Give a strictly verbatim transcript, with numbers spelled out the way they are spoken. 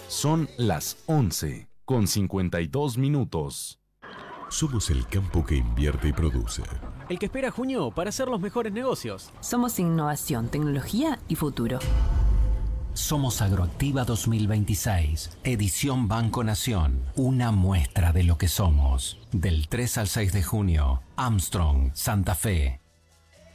Son las once con cincuenta y dos minutos. Somos el campo que invierte y produce. El que espera junio para hacer los mejores negocios. Somos innovación, tecnología y futuro. Somos Agroactiva dos mil veintiséis, edición Banco Nación. Una muestra de lo que somos. Del tres al seis de junio, Armstrong, Santa Fe.